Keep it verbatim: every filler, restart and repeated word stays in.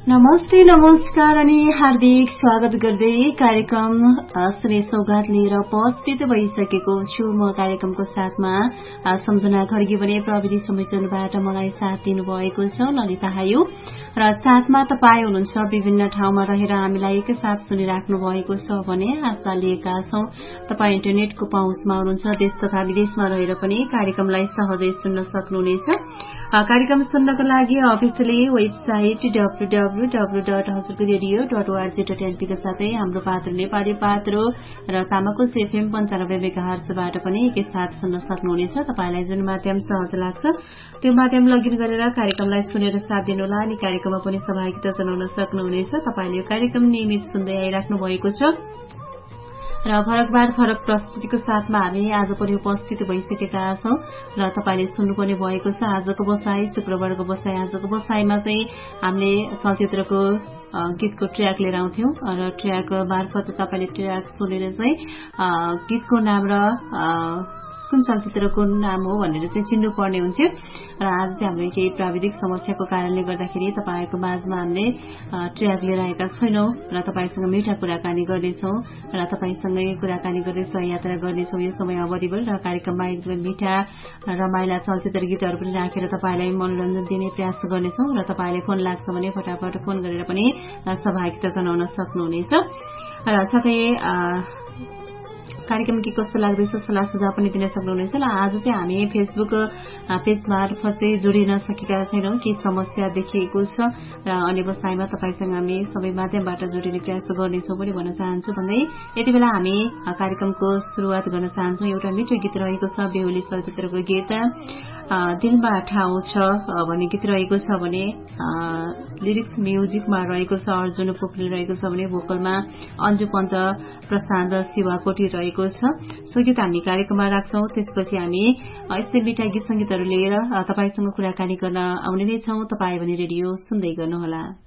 नमस्ते नमस्कार अनि हार्दिक स्वागत गर्दै कार्यक्रम श्री सौगात लिएर उपस्थित भइसकेको छु। म कार्यक्रमको साथमा सम्झना खड्गी भने प्रविधि संयोजनबाट मलाई साथ दिनुभएको छ ललिता हायु र साथमा तपाईँ हुनुहुन्छ। विभिन्न ठाउँमा रहेर हामीलाई एकैसाथ सुनिराख्नु भएको छ भने आशा लिएका छौं तपाईँ इन्टरनेटको पहुँचमा हुनुहुन्छ। देश तथा विदेशमा रहेर पनि कार्यक्रमलाई सहजै सुन्न सक्नुहुनेछ। कार्यक्रम सुन्नको लागि officially website W W W dot हजुरको radio dot ORG dot NP का साथै हाम्रो पात्र नेपाली पात्र र तामाकोस एफएम पञ्चानब्बे मेगाहर्जबाट पनि एकैसाथ सुन्न सक्नुहुनेछ। तपाईँलाई जुन माध्यम सहज लाग्छ त्यो माध्यम लगइन गरेर कार्यक्रमलाई सुनेर साथ दिनुहोला अनि कार्यक्रममा पनि सहभागिता जनाउन सक्नुहुनेछ। तपाईँले यो कार्यक्रम नियमित सुन्दै आइराख्नु भएको छ र फरकबार फरक प्रस्तुतिको साथमा हामी आज पनि उपस्थित भइसकेका छौं र तपाईले सुन्नुपर्ने भएको छ आजको बसाई शुक्रबारको बसाई। आजको बसाईमा चाहिँ हामीले चलचित्रको गीतको ट्र्याक लिएर आउँथ्यौं र ट्र्याक मार्फत तपाईले ट्र्याक सुनेर चाहिँ गीतको नाम र कुन चलचित्रको नाम हो भनेर चाहिँ चिन्नु पर्ने हुन्थ्यो र आज चाहिँ हाम्रो केही प्राविधिक समस्याको कारणले गर्दाखेरि तपाईको माझमा हामीले ट्र्याक लिएर आएका छैनौं र तपाईसँग मिठा कुराकानी गर्नेछौं र तपाईसँगै कुराकानी गर्दै सहयात्रा गर्नेछौं यो समय अवधिभर र कार्यक्रममा एकदमै मिठा रमाइला चलचित्र गीतहरू पनि राखेर तपाईलाई मनोरञ्जन दिने प्रयास गर्नेछौं र तपाईलाई फोन लाग्छ भने फटाफट फोन गरेर पनि सहभागिता जनाउन सक्नुहुनेछ र साथै कार्यक्रम के कस्तो लाग्दैछ सल्लाह सुझाव पनि दिन सक्नुहुनेछ। र आज चाहिँ हामी फेसबुक पेज मार्फत चाहिँ जोडिन सकेका छैनौं के समस्या देखिएको छ र अन्य बसाईमा तपाईसँग हामी सबै माध्यमबाट जोडिने प्रयास गर्नेछौं पनि भन्न चाहन्छु भन्दै यति बेला हामी कार्यक्रमको शुरूआत गर्न चाहन्छौं। एउटा मिठो गीत रहेको छ बेहुली चलचित्रको गीत दिलमा ठाउँ छ भन्ने गीत रहेको छ भने लिरिक्स म्युजिकमा रहेको छ अर्जुन पोखरेल रहेको छ भने भोकलमा अन्जु पन्त प्रशान्त शिवाकोटी रहेको छ। सो गीत हामी कार्यक्रममा राख्छौं। त्यसपछि हामी यस्तै मिठा गीत संगीतहरू लिएर तपाईसँग कुराकानी गर्न आउने नै छौं। तपाई भने रेडियो सुन्दै गर्नुहोला।